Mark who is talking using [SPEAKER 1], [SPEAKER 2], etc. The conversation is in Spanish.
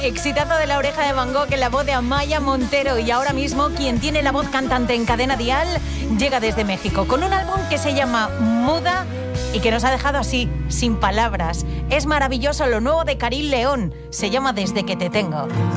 [SPEAKER 1] exitazo de La Oreja de Van Gogh en la voz de Amaya Montero. Y ahora mismo quien tiene la voz cantante en Cadena Dial llega desde México con un álbum que se llama Muda y que nos ha dejado así, sin palabras. Es maravilloso lo nuevo de Karin León. Se llama Desde que te tengo.